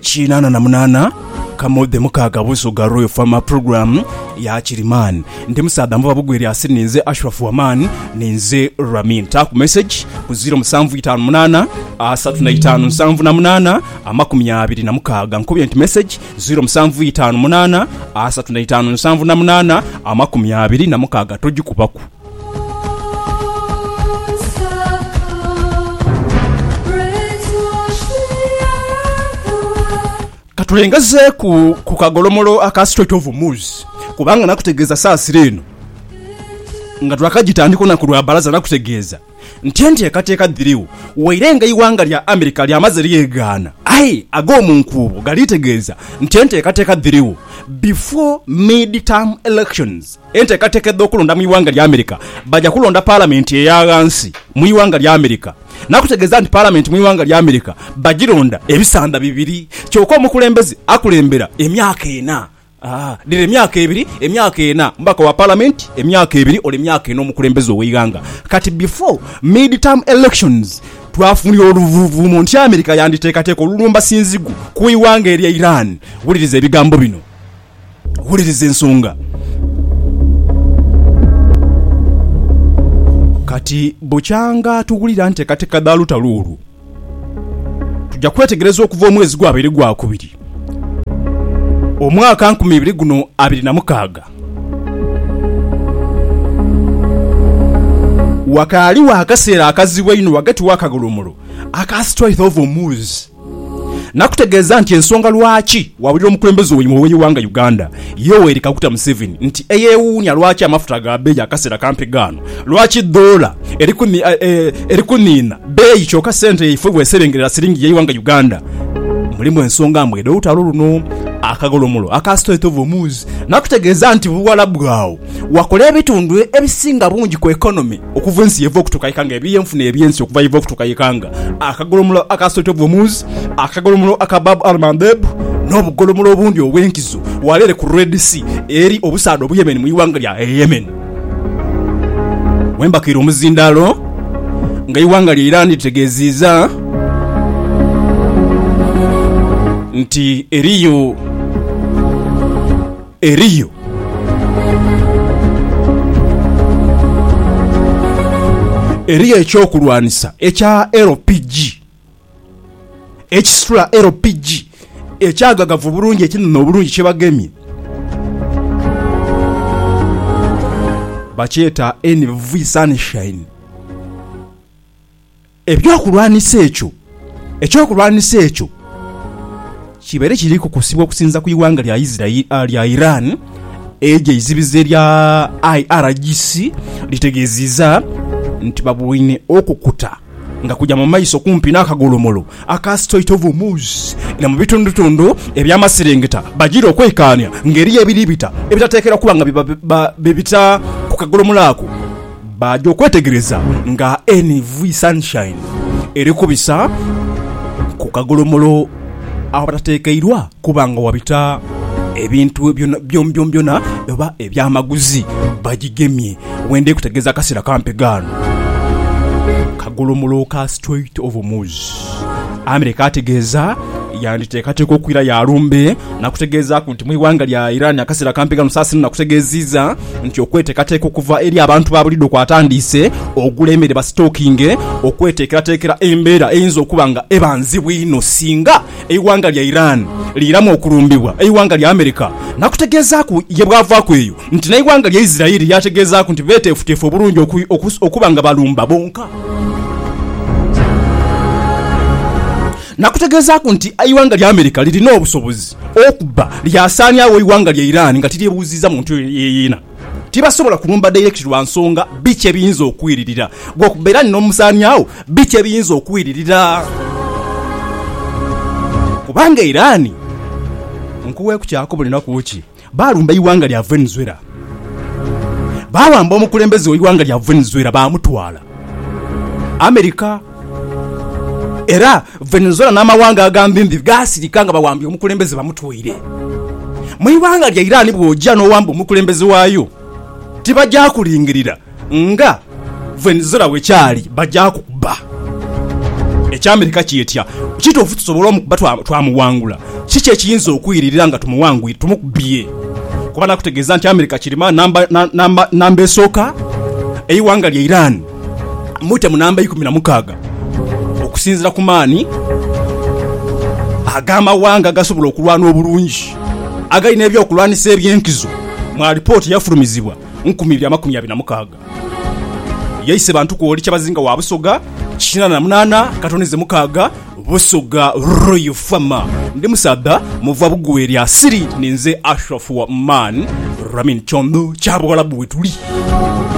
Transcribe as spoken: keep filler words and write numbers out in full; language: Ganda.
kinana na munana kamode mukaga buso ga Royal Farmer Program ya Chirimani ndi musada mva bugwiri asininze Ashraf Waman ninze Ramin ta ku message ku zero musanvu itanu munana asatu na itanu musanvu na munana amakumi abiri na mukaga nkubye nti message zero musanvu itanu munana asatu na itanu musanvu na munana amakumi abiri na mukaga togikubaku Tulengeze ku kukagolomolo aka Strait of Hormuz kubanga nakutegeza saa sireno nga twakagitandiko na kulwa baraza nakutegeza ntende yakateka diriwo wairenga iwanga lya America lya mazeri yegana ai ago munkubo galitegeza ntende yakateka diriwo before midterm elections ente yakateka dokulonda mu iwanga lya America baja kulonda parliament ya gansi mu iwanga lya America nakutegeza nti parliament mu iwanga lya America bagironda ebisanda bibiri kyoko mukulembezi akulembera emyaka ena ah dire emyaka ebiri emyaka ena mbaka wa parliament emyaka ebiri ole emyaka eno mukulembezi owiganga kati before midterm elections twafunira oluvuvu mu nti America yanditeekateko olulumba sinzigu ku iwanga erya Iran wuliriza ebigambo bino wuliriza ensonga kati buchanga tugulira nte katika daluta lulu tujja kwetegereza okuva omwezi gwa abiri gwa kubiri omwaka nkumi ibiri guno abiri na mukaga wakali wakaseera akaziwe ino wagati wakagolomolo aka Strait of Hormuz nakutegeza nti ensonga lwaki wabulira omukulembeze oyimu w'eyiwanga Uganda Yoweri Kaguta Museveni nti eyewuunya lwaki amafuta ga beeyi akaseera kampigano lwaki dola erikuni erikunina beeyi kyokka sente ifwe eserengerera siringi y'eyiwanga Uganda mulimu ensonga mbwede olutalo luno akagolomolo aka Strait of Hormuz nakutegeza nti buwala bwawo wakola ebitundu ebisinga bungi ku economy okuva ensi yevo kutukayikanga ebyenfuna ebyensi okuva yevo kutukayikanga akagolomolo aka Strait of Hormuz akagolomolo aka Bab al-Mandeb n'obugolomolo obundi obwenkizo walere ku Red Sea eri obusaado bu Yemen mu iwanga lya Yemen wembakira omuzindalo nga iwanga lya Iran litegeziza nti eriyo eriyo eriyo ekyokulwanisa ekya L P G ekisula L P G ekyagagavu bulungi ekinno bulungi kyebagemye bakyeta N V Sunshine ebyokulwanisa ekyo ekyokulwanisa ekyo kibere kiri kukusibwa kusinza kuyiwanga lya Israel lya Iran eje izibize lya I R G C litegeziza nti babuine okukuta nga kujja mu maiso kumpi n'akagolomolo aka Strait of Hormuz na mu bitundu tundu ebyamaserengeta bagira okwekanya ngeri ebiribita ebitateekera kuba nga bibita ku kagolomolo ako bajo kwetegereza nga N V Sunshine eri kubisa ku kagolomolo abatatekeirwa kubanga wabita ebintu byombyom byona oba ebyamaguzi bagigemye wende kutegeza kasira kampegano kagolomolo ka Strait of Hormuz America ategeza yanditeekateko kwira ya rumbe na kutegeza ku nti mu iwanga lya Iran akasira kampegano sasa na kutegeziza nti okwetekateko kuva eri abantu babulido kwatandise ogulembere ba stalking okwetekera tekera embera eyinzo kubanga ebanzibwe ino singa iwanga lya Iran liramu okulumbibwa iwanga lya America na kutegeza ku yebwava kweyo nti na iwanga lya Israel yategeza ku nti betefutefu bulungi okubanga balumba bonka nakutegeza ku nti iwanga lya America lirina obusobozi okuba lyasanya awo iwanga lya Iran nga tiribuziza muntu yeyina tibasobola kulumba direct lwansonga biche biyinza okwiririra gwokubeera nno musanya awo biche biyinza okwiririra kubanga Iran nkuwe kukyako bulina kuki balumba iwanga lya Venezuela bawamba omukulembeze w'iwanga lya Venezuela bamutwala America era Venezuela n'amawanga agambimbi gasirikanga bawambye omukulembeze bamutwire mu iwanga lya Iran bwojja n'owamba omukulembeze waayo tibajja kulingirira nga Venezuela wekyali bajja kukuba eky'Amerika kiyetya kituufu tusobola omukuba twamuwangula kiki ekiyinza okuyirira nga tumuwangwi tumukubye kuba nakutegeeza nti America kirima namba namba namba esooka eyiwanga lya Iran mute mu namba ikumi na mukaaga okusinzira ku maani agama wanga gasobola okulwana obulungi agayina ebyokulwanisa ebyenkizo mwa ripooti yafulumizibwa nkumi bya makumi abiri na mukaaga yaise bantu ko oli kyabazinga wa Busoga kina na munana katoneze mukaaga Busoga Royal Farmer ndi musada muva bugwe lya siri ninze Ashraf wa man Ramin Chondo kyabwala bwe tuli